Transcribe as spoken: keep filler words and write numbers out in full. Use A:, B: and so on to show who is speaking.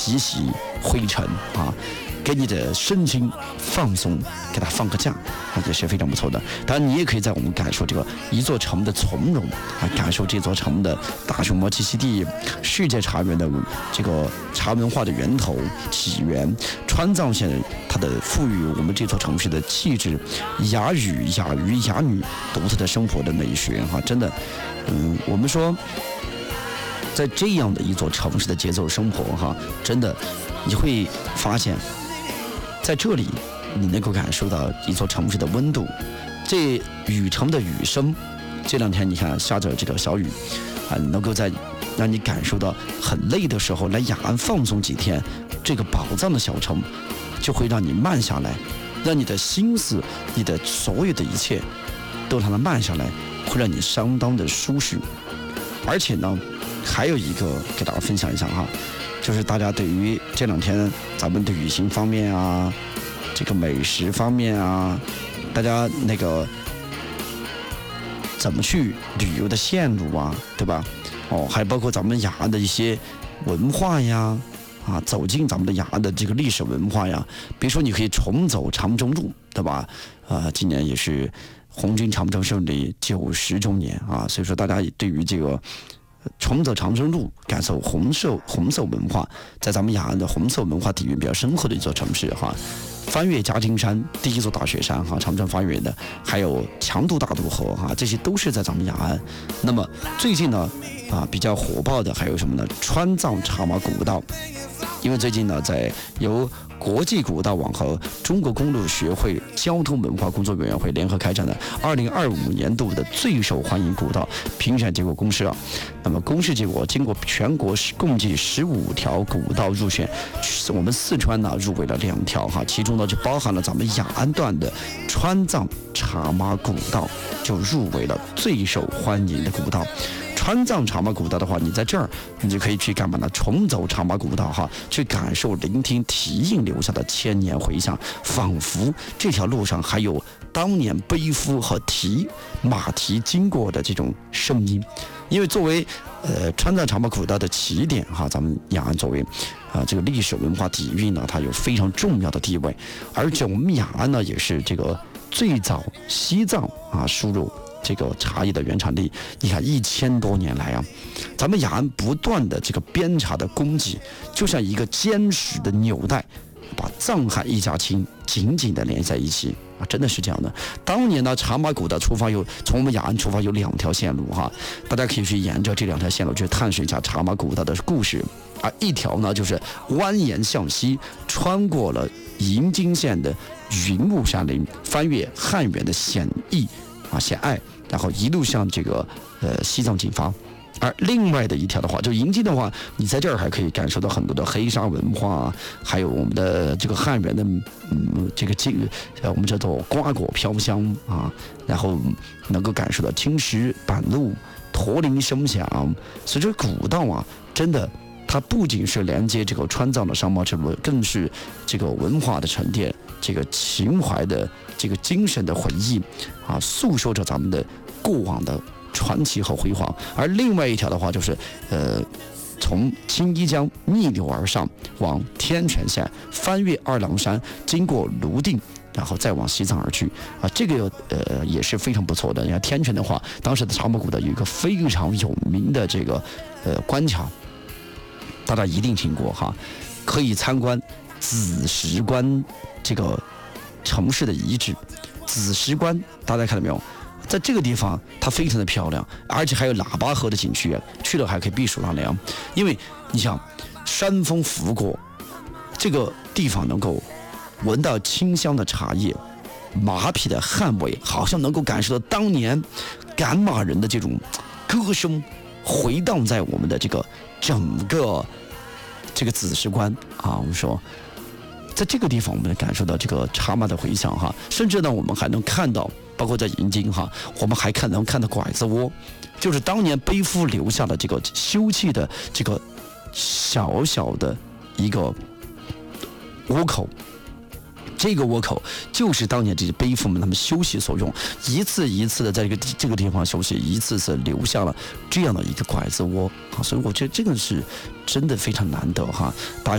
A: 洗洗灰尘啊，给你的身心放松，给它放个假，啊，也是非常不错的。当然，你也可以在我们感受这个一座城的从容啊，感受这座城的大熊猫栖息地、世界茶园的这个茶文化的源头起源，川藏线它的赋予我们这座城市的气质、雅语、雅语、雅女独特的生活的美学哈，真的，嗯，我们说。在这样的一座城市的节奏生活哈，真的你会发现在这里你能够感受到一座城市的温度，这雨城的雨声，这两天你看下着这个小雨啊，能够在让你感受到很累的时候来雅安放松几天，这个宝藏的小城就会让你慢下来，让你的心思，你的所有的一切都让它慢下来，会让你相当的舒适。而且呢，还有一个给大家分享一下哈，就是大家对于这两天咱们的旅行方面啊，这个美食方面啊，大家那个怎么去旅游的线路啊，对吧？哦，还包括咱们雅安的一些文化呀，啊，走进咱们的雅安的这个历史文化呀。比如说，你可以重走长征路，对吧？啊，今年也是红军长征胜利九十周年啊，所以说大家对于这个重走长征路，感受红色红色文化，在咱们雅安的红色文化底蕴比较深厚的一座城市哈。翻越夹金山，第一座大雪山哈，长征翻越的，还有强渡大渡河哈，这些都是在咱们雅安。那么最近呢，啊比较火爆的还有什么呢？川藏茶马古道，因为最近呢，在由国际古道网和中国公路学会交通文化工作委员会联合开展的二零二五年度的最受欢迎古道评选结果公示啊。那么公示结果，经过全国共计十五条古道入选，我们四川呢入围了两条哈，其中呢就包含了咱们雅安段的川藏茶马古道，就入围了最受欢迎的古道。川藏茶马古道的话，你在这儿你就可以去干嘛呢？重走茶马古道哈，去感受、聆听蹄印留下的千年回响，仿佛这条路上还有当年背夫和蹄马蹄经过的这种声音。因为作为呃川藏茶马古道的起点哈，咱们雅安作为啊、呃、这个历史文化底蕴呢，它有非常重要的地位，而且我们雅安呢也是这个最早西藏啊输入这个茶叶的原产地。你看一千多年来啊，咱们雅安不断的这个编茶的功绩，就像一个坚实的纽带，把藏汉一家亲紧紧的连在一起啊，真的是这样的。当年呢，茶马古道出发有从我们雅安出发有两条线路哈，大家可以去沿着这两条线路去探索一下茶马古道的故事啊。一条呢就是蜿蜒向西，穿过了银津县的云雾山林，翻越汉源的险隘啊险隘，然后一路向这个呃西藏进发。而另外的一条的话，就银津的话，你在这儿还可以感受到很多的黑沙文化，还有我们的这个汉源的嗯这个金呃我们叫做瓜果飘香啊，然后能够感受到青石板路、驼铃声响。所以这古道啊，真的它不仅是连接这个川藏的商贸之路，更是这个文化的沉淀，这个情怀的这个精神的回忆啊，诉说着咱们的过往的传奇和辉煌。而另外一条的话就是呃从青衣江逆流而上，往天泉县，翻越二郎山，经过泸定，然后再往西藏而去啊，这个呃也是非常不错的。你看天泉的话，当时的茶马古道有一个非常有名的这个呃关卡，大家一定听过哈，可以参观紫石关这个城市的遗址。紫石关大家看到没有？在这个地方它非常的漂亮，而且还有喇叭河的景区，去了还可以避暑纳凉。因为你想山风拂过这个地方，能够闻到清香的茶叶，马匹的汗味，好像能够感受到当年赶马人的这种歌声回荡在我们的这个整个这个紫石关啊。我们说在这个地方我们能感受到这个茶马的回响哈，甚至呢我们还能看到，包括在银津哈，我们还看能看到拐子窝，就是当年背夫留下的这个休憩的这个小小的一个窝口。这个窝口就是当年这些背夫们他们休息所用，一次一次的在这个这个地方休息，一次次留下了这样的一个拐子窝啊，所以我觉得这个是真的非常难得哈。大家